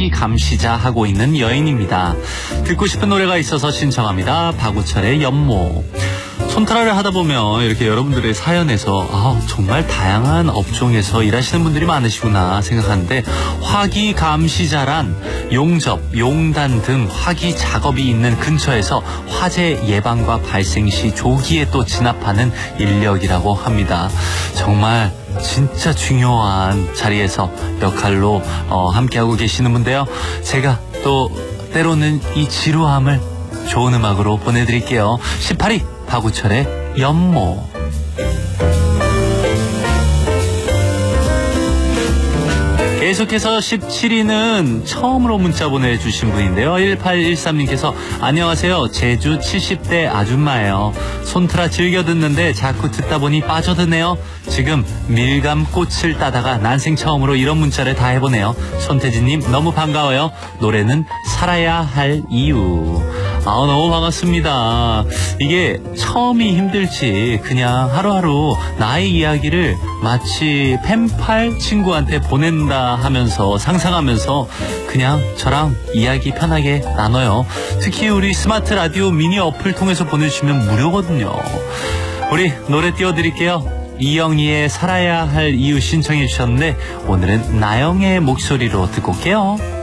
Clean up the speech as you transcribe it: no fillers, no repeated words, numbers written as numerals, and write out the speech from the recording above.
화기 감시자 하고 있는 여인입니다. 듣고 싶은 노래가 있어서 신청합니다. 박우철의 연모. 손탈화를 하다 보면 이렇게 여러분들의 사연에서 정말 다양한 업종에서 일하시는 분들이 많으시구나 생각하는데, 화기 감시자란 용접, 용단 등 화기 작업이 있는 근처에서 화재 예방과 발생 시 조기에 또 진압하는 인력이라고 합니다. 정말 진짜 중요한 자리에서 역할로 함께하고 계시는 분인데요. 제가 또 때로는 이 지루함을 좋은 음악으로 보내드릴게요. 18위 박우철의 연모. 계속해서 17위는 처음으로 문자 보내주신 분인데요. 1813님께서 안녕하세요. 제주 70대 아줌마예요. 손트라 즐겨 듣는데 자꾸 듣다 보니 빠져드네요. 지금 밀감 꽃을 따다가 난생 처음으로 이런 문자를 다 해보네요. 손태진님 너무 반가워요. 노래는 살아야 할 이유. 너무 반갑습니다. 이게 처음이 힘들지 그냥 하루하루 나의 이야기를 마치 펜팔 친구한테 보낸다 하면서 상상하면서 그냥 저랑 이야기 편하게 나눠요. 특히 우리 스마트 라디오 미니 어플 통해서 보내주시면 무료거든요. 우리 노래 띄워드릴게요. 이영희의 살아야 할 이유 신청해 주셨는데 오늘은 나영의 목소리로 듣고 올게요.